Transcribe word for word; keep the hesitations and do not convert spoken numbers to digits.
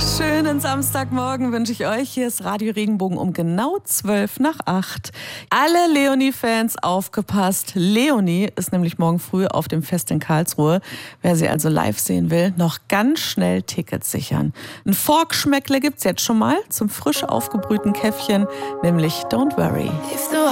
Schönen Samstagmorgen wünsche ich euch. Hier ist Radio Regenbogen um genau zwölf nach acht. Alle Leonie-Fans aufgepasst. Leonie ist nämlich morgen früh auf dem Fest in Karlsruhe. Wer sie also live sehen will, noch ganz schnell Tickets sichern. Ein Forkschmeckle gibt's jetzt schon mal zum frisch aufgebrühten Käffchen, nämlich Don't Worry.